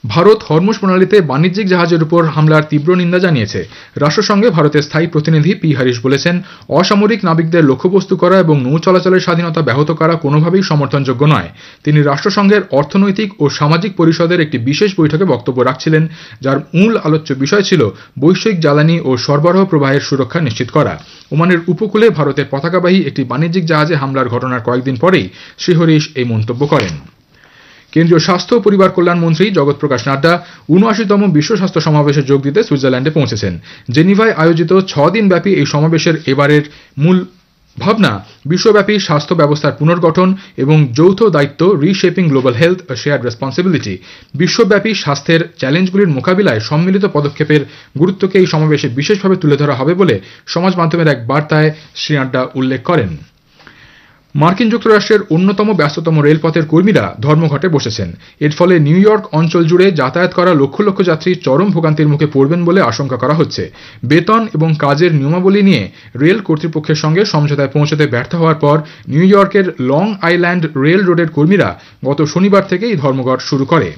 Bharat Hormuz প্রণালীতে বাণিজ্যিক জাহাজের উপর হামলার তীব্র নিন্দা জানিয়েছে। রাষ্ট্রসংঘে ভারতের স্থায়ী প্রতিনিধি পি হরিশ বলেছেন, অসামরিক নাবিকদের লক্ষ্যবস্তু করা এবং নৌ চলাচলের স্বাধীনতা ব্যাহত করা কোনোভাবেই সমর্থনযোগ্য নয়। তিনি রাষ্ট্রসংঘের অর্থনৈতিক ও সামাজিক পরিষদের একটি বিশেষ বৈঠকে বক্তব্য রাখছিলেন, যার মূল আলোচ্য বিষয় ছিল বৈশ্বিক জ্বালানি ও সরবরাহ প্রবাহের সুরক্ষা নিশ্চিত করা। ওমানের উপকূলে ভারতের পতাকাবাহী একটি বাণিজ্যিক জাহাজে হামলার ঘটনার কয়েকদিন পরেই শ্রী হরিশ এই মন্তব্য করেন। কেন্দ্রীয় স্বাস্থ্য ও পরিবার কল্যাণ মন্ত্রী জগৎ প্রকাশ নাড্ডা ৭৯তম বিশ্ব স্বাস্থ্য সমাবেশে যোগ দিতে সুইজারল্যান্ডে পৌঁছেছেন। জেনিভায় আয়োজিত ৬ দিনব্যাপী এই সমাবেশের এবারের মূল ভাবনা বিশ্বব্যাপী স্বাস্থ্য ব্যবস্থার পুনর্গঠন এবং যৌথ দায়িত্ব, রিশেপিং গ্লোবাল হেলথ আ শেয়ার্ড রেসপন্সিবিলিটি। বিশ্বব্যাপী স্বাস্থ্যের চ্যালেঞ্জগুলির মোকাবিলায় সম্মিলিত পদক্ষেপের গুরুত্বকে এই সমাবেশে বিশেষভাবে তুলে ধরা হবে বলে সমাজ মাধ্যমের এক বার্তায় শ্রী নাড্ডা উল্লেখ করেন। মার্কিন যুক্তরাষ্ট্রের অন্যতম ব্যস্ততম রেলপথের কর্মীরা ধর্মঘটে বসেছেন। এর ফলে নিউ ইয়র্ক অঞ্চল জুড়ে যাতায়াত করা লক্ষ লক্ষ যাত্রী চরম ভোগান্তির মুখে পড়বেন বলে আশঙ্কা করা হচ্ছে। বেতন এবং কাজের নিয়মাবলী নিয়ে রেল কর্তৃপক্ষের সঙ্গে সমঝোতায় পৌঁছতে ব্যর্থ হওয়ার পর নিউ ইয়র্কের লং আইল্যান্ড রেল রোডের কর্মীরা গত শনিবার থেকে এই ধর্মঘট শুরু করে।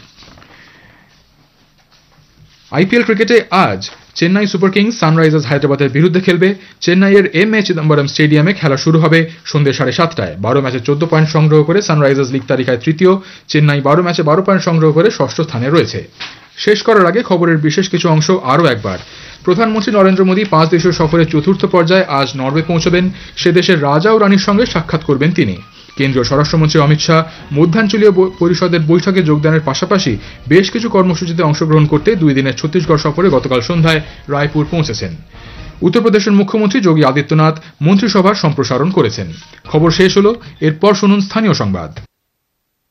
আইপিএল ক্রিকেটে আজ চেন্নাই সুপার কিংস সানরাইজার্স হায়দ্রাবাদের বিরুদ্ধে খেলবে। চেন্নাইয়ের এম.এ. চিদম্বরম স্টেডিয়ামে খেলা শুরু হবে সন্ধ্যে 7:30টায়। 12 ম্যাচে 14 পয়েন্ট সংগ্রহ করে সানরাইজার্স লিগ তালিকায় তৃতীয়। চেন্নাই 12 ম্যাচে 12 পয়েন্ট সংগ্রহ করে ষষ্ঠ স্থানে রয়েছে। শেষ করার আগে খবরের বিশেষ কিছু অংশ আরও একবার। প্রধানমন্ত্রী নরেন্দ্র মোদী 5 দেশীয় সফরের চতুর্থ পর্যায়ে আজ নরওয়ে পৌঁছবেন। সে দেশের রাজা ও রানীর সঙ্গে সাক্ষাৎ করবেন তিনি। কেন্দ্রীয় স্বরাষ্ট্রমন্ত্রী অমিত শাহ মধ্যাঞ্চলীয় পরিষদের বৈঠকে যোগদানের পাশাপাশি বেশ কিছু কর্মসূচিতে অংশগ্রহণ করতে 2 দিনের ছত্তিশগড় সফরে গতকাল সন্ধ্যায় রায়পুর পৌঁছেছেন। উত্তরপ্রদেশের মুখ্যমন্ত্রী যোগী আদিত্যনাথ মন্ত্রিসভার সম্প্রসারণ করেছেন। খবর শেষ হলো, এরপর শুনুন স্থানীয় সংবাদ।